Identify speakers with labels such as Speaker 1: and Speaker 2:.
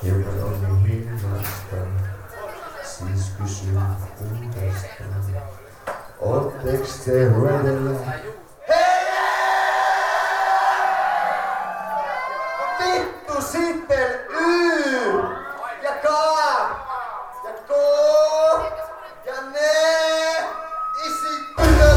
Speaker 1: hiukan on hiljasta. Siis kysyn uudestaan. Ootteks te ready?